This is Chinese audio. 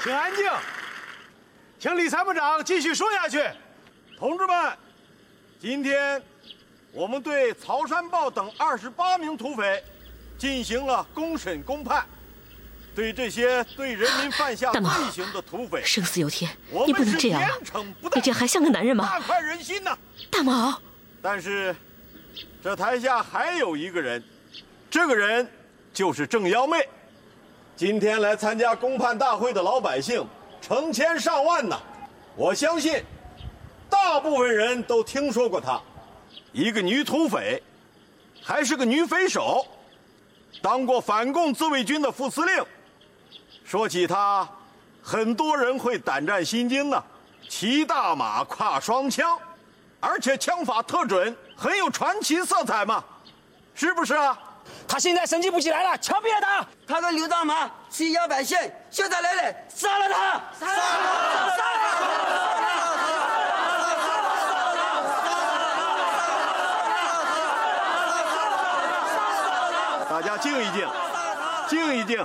请安静，请李参谋长继续说下去。 同志们，今天我们对曹山豹等28名土匪进行了公审公判，对这些对人民犯下罪行的土匪， 生死有天，你不能这样啊！你这还像个男人吗？ 大快人心呐！ 大毛， 但是这台下还有一个人，这个人就是郑幺妹。今天来参加公判大会的老百姓成千上万呐，我相信大部分人都听说过她，一个女土匪，还是个女匪首，当过反共自卫军的副司令。说起她，很多人会胆战心惊呢，骑大马，挎双枪，而且枪法特准，很有传奇色彩嘛，是不是啊？ 他现在神经不起来了，枪毙了他！ 他跟刘大妈欺压百姓，现在来人，杀了他！杀了他！杀了他！大家静一静，静一静。